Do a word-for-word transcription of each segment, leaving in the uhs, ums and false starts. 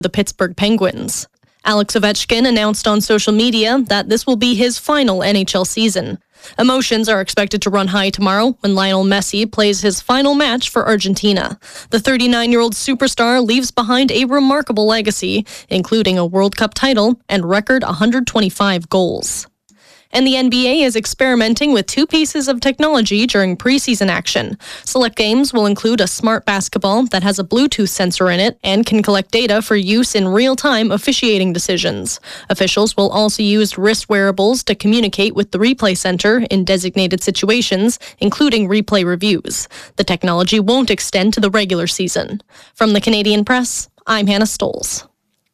the Pittsburgh Penguins. Alex Ovechkin announced on social media that this will be his final N H L season. Emotions are expected to run high tomorrow when Lionel Messi plays his final match for Argentina. The thirty-nine-year-old superstar leaves behind a remarkable legacy, including a World Cup title and record one hundred twenty-five goals. And the N B A is experimenting with two pieces of technology during preseason action. Select games will include a smart basketball that has a Bluetooth sensor in it and can collect data for use in real-time officiating decisions. Officials will also use wrist wearables to communicate with the replay center in designated situations, including replay reviews. The technology won't extend to the regular season. From the Canadian Press, I'm Hannah Stoles.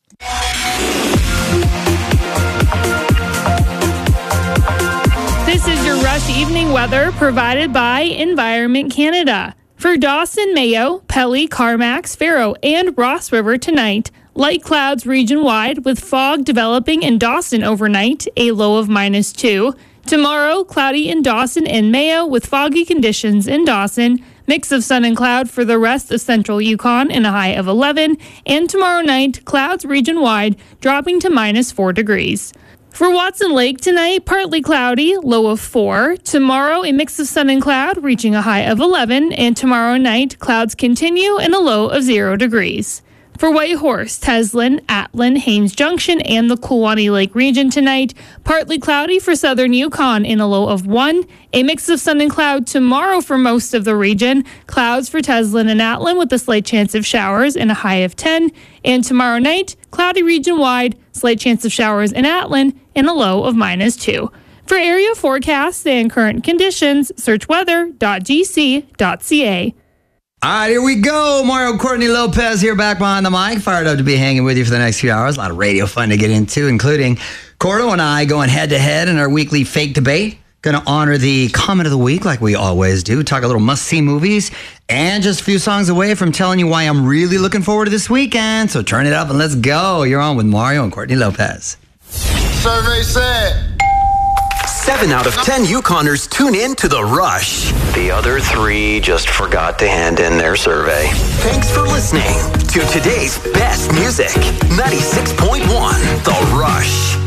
This is your Rush Evening weather provided by Environment Canada. For Dawson, Mayo, Pelly, Carmax, Faro, and Ross River tonight, light clouds region-wide with fog developing in Dawson overnight, a low of minus two. Tomorrow, cloudy in Dawson and Mayo with foggy conditions in Dawson. Mix of sun and cloud for the rest of central Yukon and a high of eleven. And tomorrow night, clouds region-wide dropping to minus four degrees. For Watson Lake tonight, partly cloudy, low of four. Tomorrow, a mix of sun and cloud, reaching a high of eleven. And tomorrow night, clouds continue and a low of zero degrees. For Whitehorse, Teslin, Atlin, Haines Junction, and the Kulwani Lake region tonight, partly cloudy for southern Yukon in a low of one. A mix of sun and cloud tomorrow for most of the region. Clouds for Teslin and Atlin with a slight chance of showers and a high of ten. And tomorrow night, cloudy region-wide, slight chance of showers in Atlin and a low of minus two. For area forecasts and current conditions, search weather dot g c dot c a. All right, here we go. Mario Courtney Lopez here back behind the mic. Fired up to be hanging with you for the next few hours. A lot of radio fun to get into, including Cordo and I going head-to-head in our weekly fake debate. Going to honor the comment of the week like we always do. Talk a little must-see movies. And just a few songs away from telling you why I'm really looking forward to this weekend. So turn it up and let's go. You're on with Mario and Courtney Lopez. Survey said Seven out of ten Yukoners tune in to The Rush. The other three just forgot to hand in their survey. Thanks for listening to today's best music. ninety-six point one The Rush.